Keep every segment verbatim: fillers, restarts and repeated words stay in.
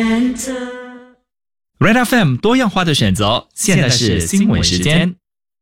Red F M 多样化的选择，现在是新闻时间。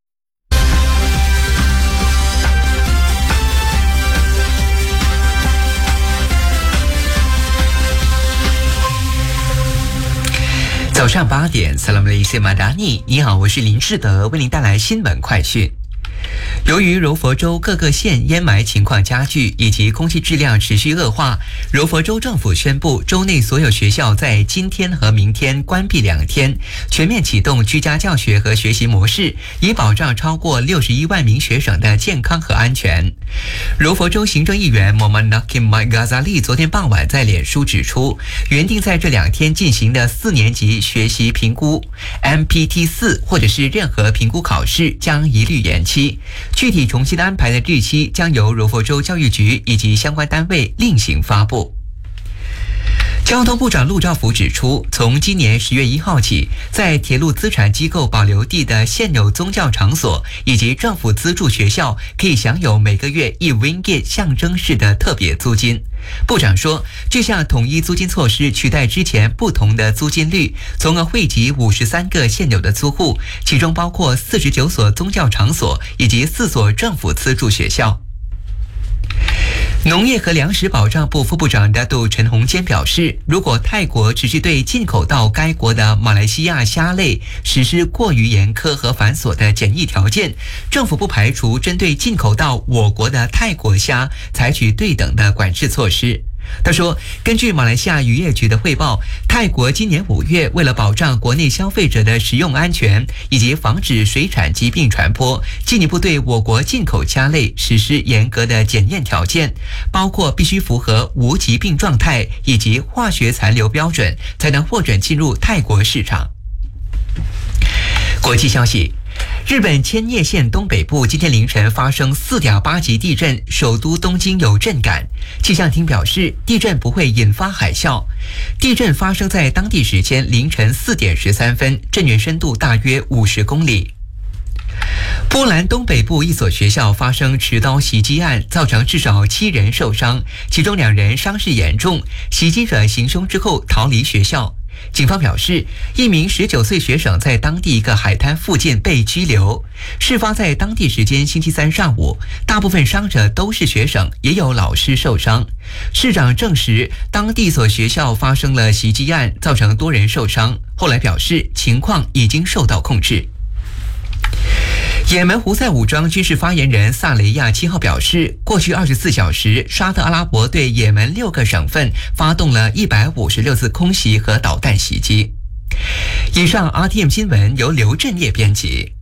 早上八点 Salam Alaikum Madani， 你好，我是林志德，为您带来新闻快讯。由于柔佛州各个县烟霾情况加剧以及空气质量持续恶化，柔佛州政府宣布州内所有学校在今天和明天关闭两天，全面启动居家教学和学习模式，以保障超过六十一万名学生的健康和安全。柔佛州行政议员 Mohammad Nakim Ghazali 昨天傍晚在脸书指出，原定在这两天进行的四年级学习评估 M P T 四 或者是任何评估考试将一律延期，具体重新安排的日期将由柔佛州教育局以及相关单位另行发布。交通部长陆兆福指出，从今年十月一号起，在铁路资产机构保留地的现有宗教场所以及政府资助学校可以享有每个月一 ringgit 象征式的特别租金。部长说，这项统一租金措施取代之前不同的租金率，从而惠及五十三个现有的租户，其中包括四十九所宗教场所以及四所政府资助学校。农业和粮食保障部副部长达杜陈洪坚表示，如果泰国只是对进口到该国的马来西亚虾类实施过于严苛和繁琐的检疫条件，政府不排除针对进口到我国的泰国虾采取对等的管制措施。他说，根据马来西亚渔业局的汇报，泰国今年五月为了保障国内消费者的食用安全以及防止水产疾病传播，进一步对我国进口虾类实施严格的检验条件，包括必须符合无疾病状态以及化学残留标准，才能获准进入泰国市场。国际消息，日本千叶县东北部今天凌晨发生 四点八 级地震，首都东京有震感。气象厅表示，地震不会引发海啸。地震发生在当地时间凌晨四点十三分，震源深度大约五十公里。波兰东北部一所学校发生持刀袭击案，造成至少七人受伤，其中两人伤势严重。袭击者行凶之后逃离学校。警方表示，一名十九岁学生在当地一个海滩附近被拘留。事发在当地时间星期三上午，大部分伤者都是学生，也有老师受伤。市长证实，当地一所学校发生了袭击案，造成多人受伤。后来表示，情况已经受到控制。也门胡塞武装军事发言人萨雷亚七号表示，过去二十四小时，沙特阿拉伯对也门六个省份发动了一百五十六次空袭和导弹袭击。以上 R T M 新闻由刘振业编辑。